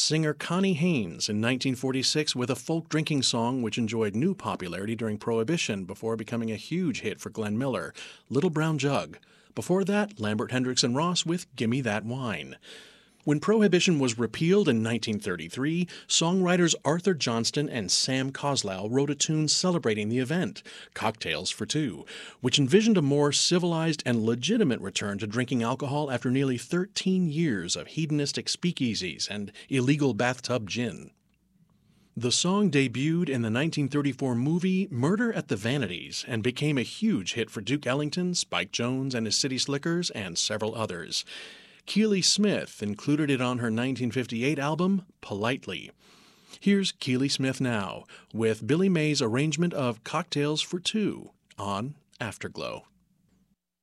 singer Connie Haynes in 1946 with a folk drinking song which enjoyed new popularity during Prohibition before becoming a huge hit for Glenn Miller, Little Brown Jug. Before that, Lambert, Hendricks, and Ross with Gimme That Wine. When Prohibition was repealed in 1933, songwriters Arthur Johnston and Sam Coslow wrote a tune celebrating the event, Cocktails for Two, which envisioned a more civilized and legitimate return to drinking alcohol after nearly 13 years of hedonistic speakeasies and illegal bathtub gin. The song debuted in the 1934 movie Murder at the Vanities and became a huge hit for Duke Ellington, Spike Jones and his City Slickers, and several others. Keely Smith included it on her 1958 album, Politely. Here's Keely Smith now, with Billy May's arrangement of Cocktails for Two on Afterglow.